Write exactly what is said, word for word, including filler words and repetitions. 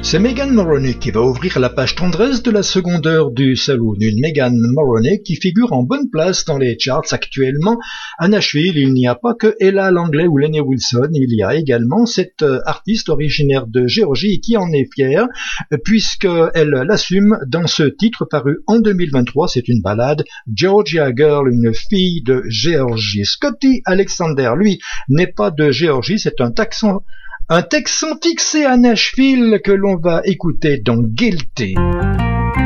C'est Megan Moroney qui va ouvrir la page tendresse de la seconde heure du Saloon. Une Megan Moroney qui figure en bonne place dans les charts actuellement. À Nashville, il n'y a pas que Ella Langley ou Lainey Wilson, il y a également cette artiste originaire de Géorgie qui en est fière, puisqu'elle l'assume dans ce titre paru en deux mille vingt-trois. C'est une ballade, Georgia Girl, une fille de Géorgie. Scotty Alexander, lui, n'est pas de Géorgie, c'est un Texan Un Texan fixé à Nashville que l'on va écouter dans Guilty.